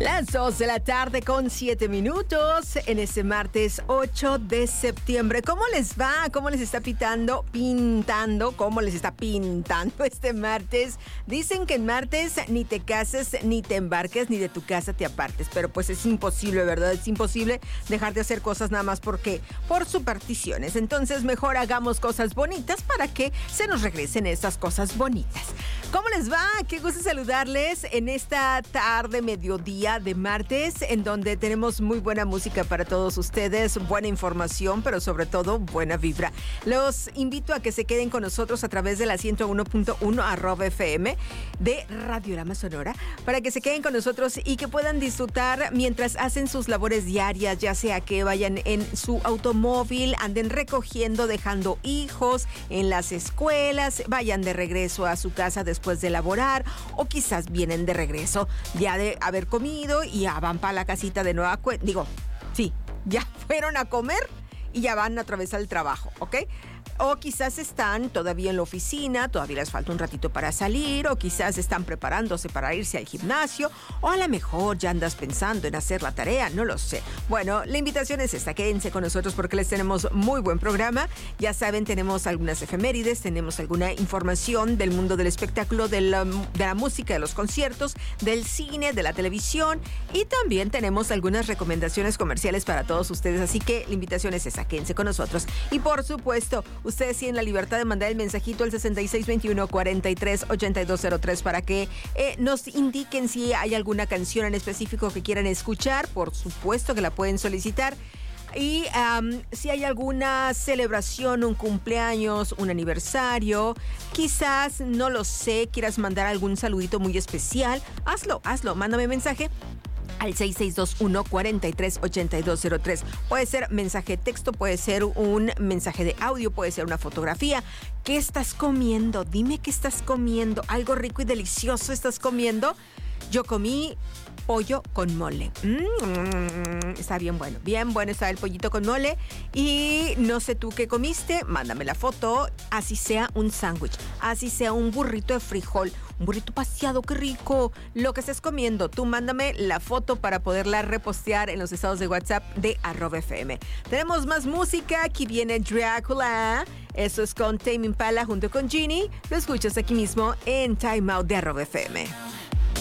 Las 2 de la tarde con 7 minutos en este martes 8 de septiembre. ¿Cómo les va? ¿Cómo les está pintando? ¿Cómo les está pintando este martes? Dicen que en martes ni te cases, ni te embarques, ni de tu casa te apartes. Pero pues es imposible, ¿verdad? Es imposible dejar de hacer cosas nada más porque por supersticiones. Entonces mejor hagamos cosas bonitas para que se nos regresen esas cosas bonitas. ¿Cómo les va? Qué gusto saludarles en esta tarde, mediodía de martes, en donde tenemos muy buena música para todos ustedes, buena información, pero sobre todo buena vibra. Los invito a que se queden con nosotros a través de la 101.1 @FM de Radiorama Sonora, para que se queden con nosotros y que puedan disfrutar mientras hacen sus labores diarias, ya sea que vayan en su automóvil, anden recogiendo, dejando hijos en las escuelas, vayan de regreso a su casa después de laborar, o quizás vienen de regreso ya de haber comido y ya van para la casita de nueva cuenta. Ya fueron a comer y ya van a atravesar el trabajo, ¿ok? O quizás están todavía en la oficina, todavía les falta un ratito para salir, o quizás están preparándose para irse al gimnasio, o a lo mejor ya andas pensando en hacer la tarea, no lo sé. Bueno, la invitación es esta, quédense con nosotros porque les tenemos muy buen programa. Ya saben, tenemos algunas efemérides, tenemos alguna información del mundo del espectáculo, de la música, de los conciertos, del cine, de la televisión, y también tenemos algunas recomendaciones comerciales para todos ustedes, así que la invitación es esa, quédense con nosotros. Y por supuesto, ustedes tienen la libertad de mandar el mensajito al 6621-438203 para que nos indiquen si hay alguna canción en específico que quieran escuchar. Por supuesto que la pueden solicitar. Y si hay alguna celebración, un cumpleaños, un aniversario, quizás, no lo sé, quieras mandar algún saludito muy especial, hazlo, mándame mensaje al 6621-438203. Puede ser mensaje de texto, puede ser un mensaje de audio, puede ser una fotografía. ¿Qué estás comiendo? Dime qué estás comiendo. ¿Algo rico y delicioso estás comiendo? Yo comí pollo con mole. Está bien bueno está el pollito con mole. Y no sé tú qué comiste, mándame la foto, así sea un sándwich, así sea un burrito de frijol, un burrito paseado, qué rico. Lo que estés comiendo, tú mándame la foto para poderla repostear en los estados de WhatsApp de @FM. Tenemos más música, aquí viene Drácula. Eso es con Tame Impala junto con Genie. Lo escuchas aquí mismo en Time Out de @FM.